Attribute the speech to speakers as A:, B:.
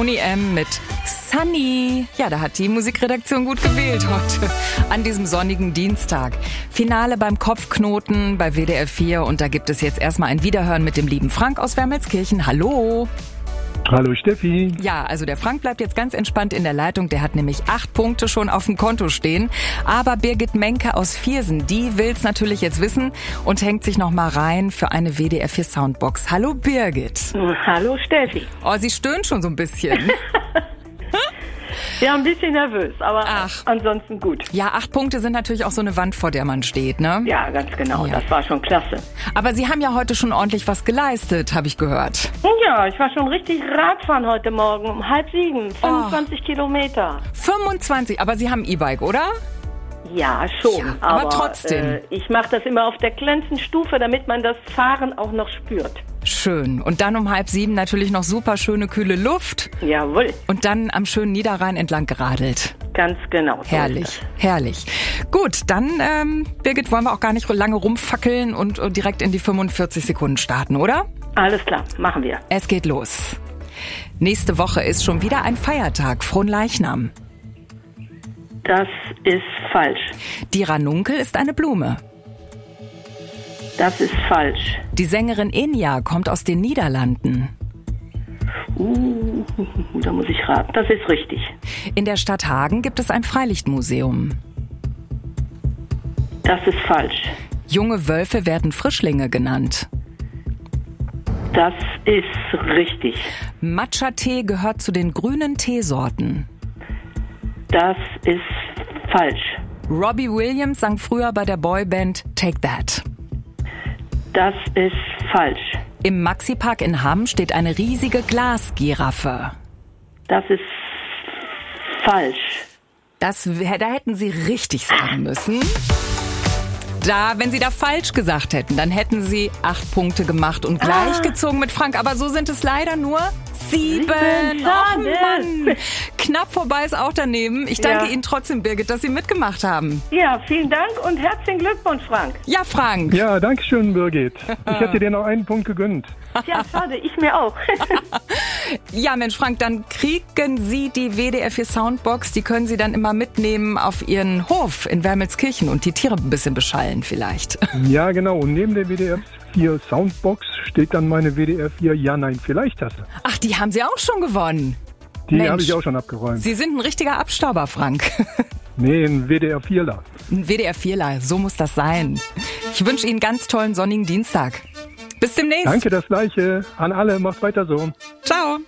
A: Tony M. mit Sunny. Ja, da hat die Musikredaktion gut gewählt heute an diesem sonnigen Dienstag. Finale beim Kopfknoten bei WDR 4 und da gibt es jetzt erstmal ein Wiederhören mit dem lieben Frank aus Wermelskirchen. Hallo.
B: Hallo Steffi.
A: Ja, also der Frank bleibt jetzt ganz entspannt in der Leitung. Der hat nämlich 8 Punkte schon auf dem Konto stehen. Aber Birgit Menke aus Viersen, die will's natürlich jetzt wissen und hängt sich noch mal rein für eine WDR 4 Soundbox. Hallo Birgit.
C: Hallo Steffi.
A: Oh, sie stöhnt schon so ein bisschen.
C: Ja, ein bisschen nervös, aber ansonsten gut.
A: Ja, 8 Punkte sind natürlich auch so eine Wand, vor der man steht, ne?
C: Ja, ganz genau. Ja. Das war schon klasse.
A: Aber Sie haben ja heute schon ordentlich was geleistet, habe ich gehört.
C: Ja, ich war schon richtig Radfahren heute Morgen um 6:30, 25 Kilometer.
A: 25, aber Sie haben E-Bike, oder?
C: Ja, schon.
A: Ja, aber trotzdem.
C: Ich mache das immer auf der kleinsten Stufe, damit man das Fahren auch noch spürt.
A: Schön. Und dann um 6:30 natürlich noch super schöne, kühle Luft.
C: Jawohl.
A: Und dann am schönen Niederrhein entlang geradelt.
C: Ganz genau. So
A: herrlich, herrlich. Gut, dann, Birgit, wollen wir auch gar nicht lange rumfackeln und direkt in die 45 Sekunden starten, oder?
C: Alles klar, machen wir.
A: Es geht los. Nächste Woche ist schon wieder ein Feiertag, Fronleichnam.
C: Das ist falsch.
A: Die Ranunkel ist eine Blume.
C: Das ist falsch.
A: Die Sängerin Enya kommt aus den Niederlanden.
C: Da muss ich raten. Das ist richtig.
A: In der Stadt Hagen gibt es ein Freilichtmuseum.
C: Das ist falsch.
A: Junge Wölfe werden Frischlinge genannt.
C: Das ist richtig.
A: Matcha-Tee gehört zu den grünen Teesorten.
C: Das ist falsch.
A: Robbie Williams sang früher bei der Boyband Take That.
C: Das ist falsch.
A: Im Maxi-Park in Hamm steht eine riesige Glasgiraffe.
C: Das ist falsch.
A: Da hätten Sie richtig sagen müssen. Wenn Sie da falsch gesagt hätten, dann hätten Sie 8 Punkte gemacht und gleich gezogen mit Frank. Aber so sind es leider nur 7. Oh Mann. Knapp vorbei ist auch daneben. Ich danke Ihnen trotzdem, Birgit, dass Sie mitgemacht haben.
C: Ja, vielen Dank und herzlichen Glückwunsch, Frank.
A: Ja, Frank.
B: Ja, danke schön, Birgit. Ich hätte dir noch einen Punkt gegönnt.
C: Ja, schade, ich mir auch.
A: Ja, Mensch, Frank, dann kriegen Sie die WDR 4 Soundbox. Die können Sie dann immer mitnehmen auf Ihren Hof in Wermelskirchen und die Tiere ein bisschen beschallen vielleicht.
B: Ja, genau. Und neben der WDR 4 Soundbox steht dann meine WDR 4 Ja-Nein-Vielleicht-Tasse.
A: Ach, die haben Sie auch schon gewonnen.
B: Die habe ich auch schon abgeräumt.
A: Sie sind ein richtiger Abstauber, Frank.
B: Nee, ein WDR 4-ler.
A: Ein WDR 4-ler, so muss das sein. Ich wünsche Ihnen ganz tollen sonnigen Dienstag. Bis demnächst.
B: Danke, das Gleiche. An alle, macht weiter so.
A: Ciao.